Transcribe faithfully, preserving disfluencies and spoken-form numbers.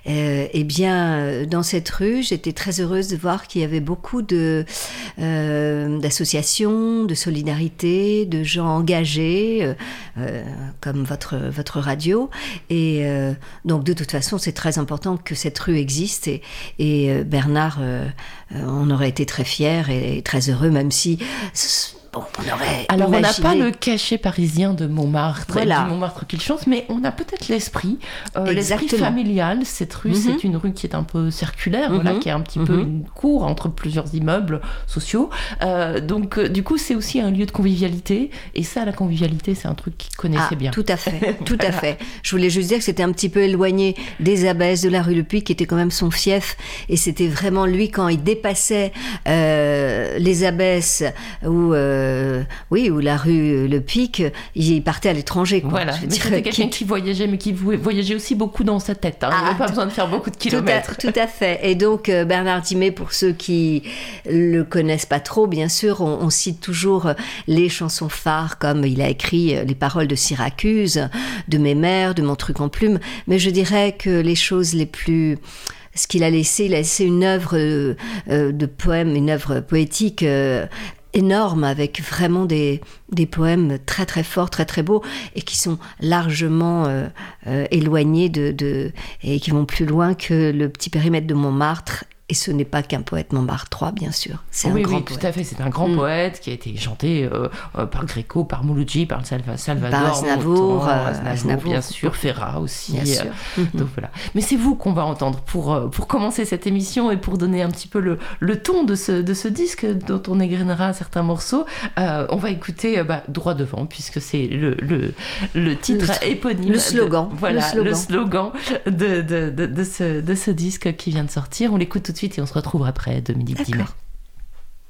Euh, eh bien, dans cette rue, j'étais très heureuse de voir qu'il y avait beaucoup de, euh, d'associations, de solidarité, de gens engagés, euh, euh, comme votre, votre radio. Et euh, donc, de toute façon, c'est très important que cette rue existe. Et, et euh, Bernard, euh, euh, on aurait été très fiers et, et très heureux, même si... Bon, on aurait Alors, imaginé... on n'a pas le cachet parisien de Montmartre, voilà. du Montmartre qu'il chante, mais on a peut-être l'esprit, euh, l'esprit familial. Cette rue, mm-hmm. c'est une rue qui est un peu circulaire, mm-hmm. voilà, qui est un petit mm-hmm. peu une cour entre plusieurs immeubles sociaux. Euh, donc, euh, du coup, c'est aussi un lieu de convivialité. Et ça, la convivialité, c'est un truc qu'il connaissait ah, bien. Tout à fait, tout voilà. à fait. Je voulais juste dire que c'était un petit peu éloigné des Abbesses, de la rue Le Puy, qui était quand même son fief. Et c'était vraiment lui, quand il dépassait euh, les Abbesses, où... Euh, Euh, oui, ou la rue Le Pic, il partait à l'étranger. Quoi. Voilà, je veux mais dire, c'était quelqu'un qui... qui voyageait, mais qui voyageait aussi beaucoup dans sa tête. Hein. Ah, il n'avait pas besoin de faire beaucoup de kilomètres. Tout à, tout à fait. Et donc, euh, Bernard Dimet, pour ceux qui le connaissent pas trop, bien sûr, on, on cite toujours les chansons phares, comme il a écrit les paroles de Syracuse, de Mes mères, de Mon truc en plume. Mais je dirais que les choses les plus... Ce qu'il a laissé, il a laissé une œuvre euh, de poème, une œuvre poétique euh, énorme, avec vraiment des, des poèmes très très forts, très très beaux, et qui sont largement euh, euh, éloignés de, de, et qui vont plus loin que le petit périmètre de Montmartre. Et ce n'est pas qu'un poète montmartrois, bien sûr. C'est oui, un grand oui, poète. Tout à fait. C'est un grand mmh. poète qui a été chanté euh, euh, par Gréco, par Mouloudji, par Salva, Salvador, par Aznavour, Montand, euh, Aznavour, Aznavour, bien sûr, Ferrat aussi. Bien sûr. Euh, mmh. Donc voilà. Mais c'est vous qu'on va entendre pour euh, pour commencer cette émission et pour donner un petit peu le le ton de ce de ce disque dont on égrenera certains morceaux. Euh, on va écouter euh, bah, Droit devant, puisque c'est le le le titre le, éponyme. Le slogan. De, voilà, le slogan, le slogan de de, de de ce de ce disque qui vient de sortir. On l'écoute tout de suite et on se retrouvera après Dominique Dimet.